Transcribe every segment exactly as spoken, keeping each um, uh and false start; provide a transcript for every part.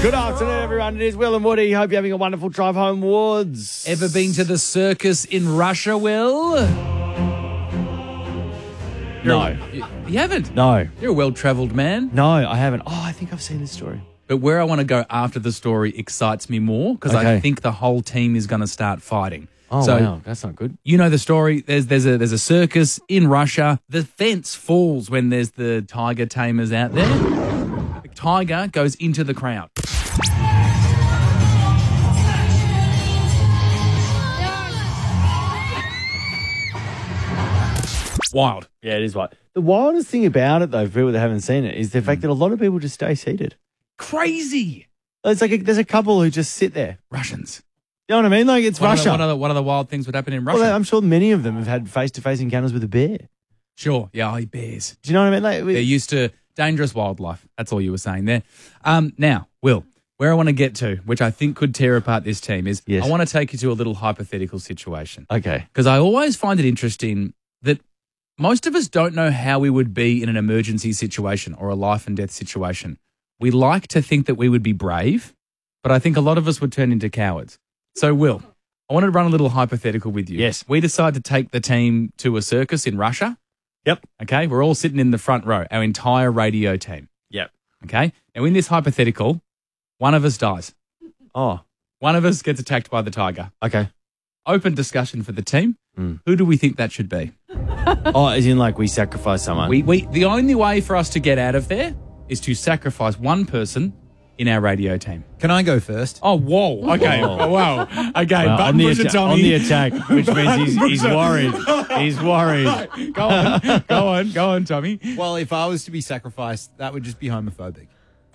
Good afternoon, everyone. It is Will and Woody. Hope you're having a wonderful drive homewards. Ever been to the circus in Russia, Will? No. You, you haven't? No. You're a well-travelled man. No, I haven't. Oh, I think I've seen this story. But where I want to go after the story excites me more because Okay. I think the whole team is going to start fighting. Oh, so, wow. That's not good. You know the story. There's there's a there's a circus in Russia. The fence falls when there's the tiger tamers out there. The tiger goes into the crowd. Wild. Yeah, it is wild. The wildest thing about it, though, for people that haven't seen it, is the fact that a lot of people just stay seated. Crazy. It's like a, there's a couple who just sit there. Russians. You know what I mean? Like, it's What Russia. Are the, what, are the, what are the wild things that happen in Russia? Well, I'm sure many of them have had face-to-face encounters with a bear. Sure. Yeah, oh, bears. Do you know what I mean? Like, we- They're used to dangerous wildlife. That's all you were saying there. Um, now, Will, where I want to get to, which I think could tear apart this team, is Yes. I want to take you to a little hypothetical situation. Okay. Because I always find it interesting that most of us don't know how we would be in an emergency situation or a life and death situation. We like to think that we would be brave, but I think a lot of us would turn into cowards. So, Will, I wanted to run a little hypothetical with you. Yes. We decide to take the team to a circus in Russia. Yep. Okay, we're all sitting in the front row, our entire radio team. Yep. Okay, now in this hypothetical, one of us dies. Oh, One of us gets attacked by the tiger. okay. Open discussion for the team. Mm. Who do we think that should be? Oh, as in like we sacrifice someone. We, we, the only way for us to get out of there is to sacrifice one person in our radio team. Can I go first? Oh, whoa. Okay. Oh. Wow. Okay. Well, button on, the pusher atta- Tommy. on the attack, which means he's, he's worried. He's worried. Go on. Go on. Go on, Tommy. Well, if I was to be sacrificed, that would just be homophobic.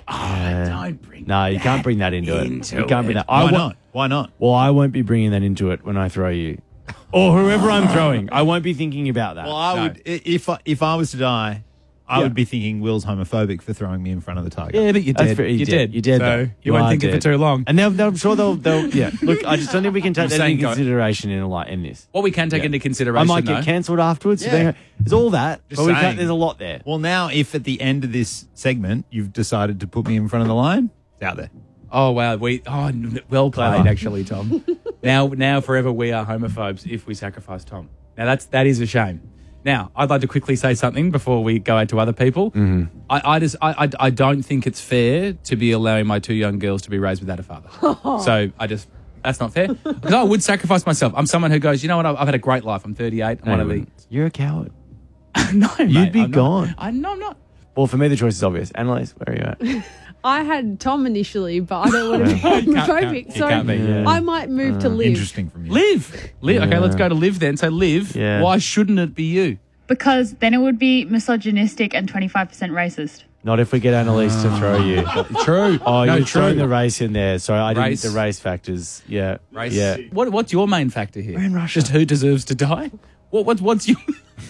Oh, don't bring No, you can't bring that into, into it. You can't bring it. that. I Why wa- not? Why not? Well, I won't be bringing that into it when I throw you, or whoever I'm throwing. I won't be thinking about that. Well, I No. would i- if I, if I was to die, I Yeah. would be thinking Will's homophobic for throwing me in front of the tiger. Yeah, but you're That's dead. very- You're, you're dead. dead. You're dead, So though. you, You won't are think it for dead. too long. and they'll, they'll, I'm sure they'll, they'll. Yeah. Look, I just don't think we can take Just that saying, into go- consideration in a lot in this. What we can take Yeah. into I consideration, might though, get cancelled afterwards. Yeah. Yeah. There's all that, Just but we saying. can't, there's a lot there. Well, now if at the end of this segment you've decided to put me in front of the line, it's out there. Oh wow, we oh n- well played Clever. actually, Tom. now now forever we are homophobes if we sacrifice Tom. Now that's that is a shame. Now I'd like to quickly say something before we go out to other people. Mm-hmm. I, I just I, I I don't think it's fair to be allowing my two young girls to be raised without a father. So I just that's not fair. Because I would sacrifice myself. I'm someone who goes, you know what? I've, I've had a great life. I'm thirty-eight. I'm No, one you of the wouldn't. You're a coward. no, You'd mate, be I'm not. gone. I no, I'm not. Well, for me, the choice is obvious. Annalise, where are you at? I had Tom initially, but I don't want to be Can't- can't- homophobic, you so can't be, yeah. I might move to live. Interesting from you. Live, live. Okay, let's go to live then. So live. Yeah. Why shouldn't it be you? Because then it would be misogynistic and twenty-five percent racist. Not if we get Annalise to throw you. True. Oh, no, you're true. throwing the race in there. Sorry, I didn't Race. get the race factors. Yeah. Race. Yeah. What, what's your main factor here? We're in Russia. Just who deserves to die? What, what, what's your...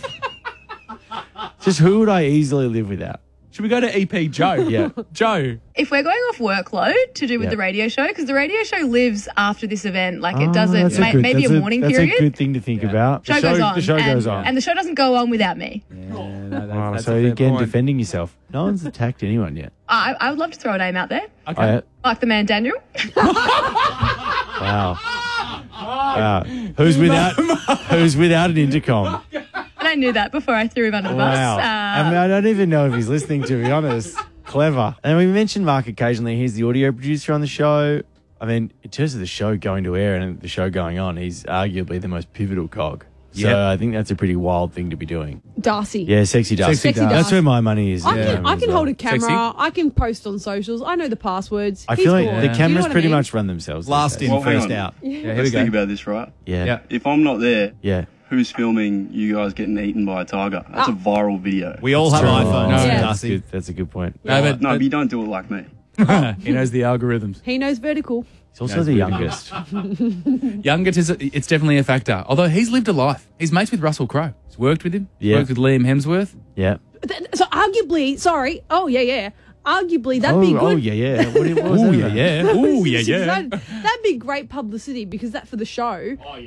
Just who would I easily live without? Should we go to E P Joe? Yeah. Joe. If we're going off workload to do with Yeah. the radio show, because the radio show lives after this event, like Oh, it doesn't, that's ma- good- maybe a that's morning that's period. a good thing to think about. show the goes on. The show and, goes on. And the show doesn't go on without me. Yeah, no, that, Oh, that's so a fair again, point. defending yourself. No one's attacked anyone yet. I, I would love to throw a name out there, Okay. I- like the man Daniel. wow. Wow. Who's without? Who's without an intercom? And I knew that before I threw him under the bus. Wow. Uh, I mean, I don't even know if he's listening, to be honest. Clever. And we mentioned Mark occasionally. He's the audio producer on the show. I mean, in terms of the show going to air and the show going on, he's arguably the most pivotal cog. So Yep. I think that's a pretty wild thing to be doing. Darcy. Yeah, sexy Darcy. Sexy Darcy. That's where my money is. I yeah, can, I as can well. hold a camera. Sexy. I can post on socials. I know the passwords. I He's feel like cool. the Do you know cameras what I pretty mean? much run themselves. these Last days. in, Well, hang first on. out. Yeah, here we Let's go. think about this, right? Yeah. Yeah. If I'm not there, Yeah. who's filming you guys getting eaten by a tiger? That's a viral video. We all have True. iPhones, No, that's, Darcy. good. That's a good point. No, but, No, but you don't do it like me. but he knows the algorithms. He knows vertical. He's also That's the pretty youngest. Youngest is it's definitely a factor. Although he's lived a life. He's mates with Russell Crowe. He's worked with him. He's Yeah. worked with Liam Hemsworth. Yeah. Th- So arguably, sorry. Oh yeah, yeah. Arguably, that'd oh, be good. oh, yeah, yeah. What, what was Oh that yeah, about? yeah. Oh yeah, yeah. That'd, that'd be great publicity because that for the show.